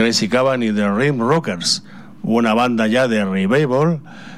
Crazy Caban y The Rim Rockers, una banda ya de revival,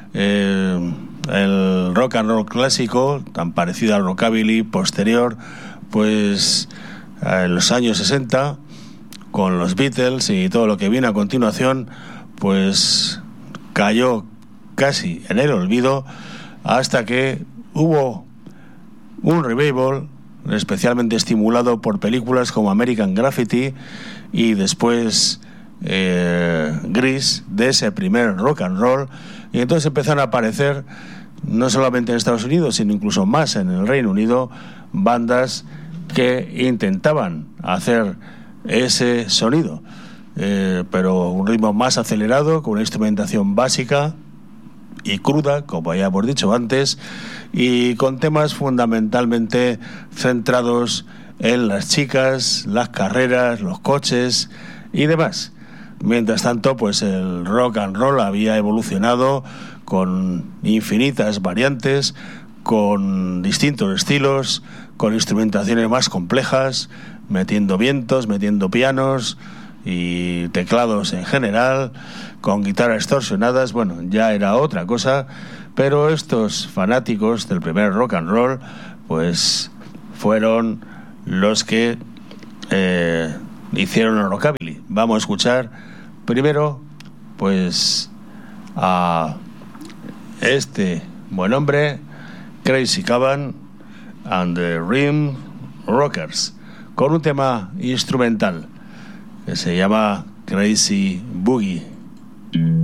el rock and roll clásico, tan parecido al rockabilly posterior, pues en los años 60, con los Beatles y todo lo que viene a continuación, pues cayó casi en el olvido, hasta que hubo un revival especialmente estimulado por películas como American Graffiti y después Grease, de ese primer rock and roll, y entonces empezaron a aparecer no solamente en Estados Unidos, sino incluso más en el Reino Unido, bandas que intentaban hacer ese sonido, pero un ritmo más acelerado, con una instrumentación básica y cruda, como ya hemos dicho antes, y con temas fundamentalmente centrados en las chicas, las carreras, los coches y demás. Mientras tanto, pues el rock and roll había evolucionado con infinitas variantes, con distintos estilos, con instrumentaciones más complejas, metiendo vientos, metiendo pianos y teclados en general, con guitarras distorsionadas. Bueno, ya era otra cosa, pero estos fanáticos del primer rock and roll pues fueron los que hicieron el rockabilly. Vamos a escuchar primero pues a este buen hombre, Crazy Caban and the Rim Rockers, con un tema instrumental que se llama Crazy Boogie.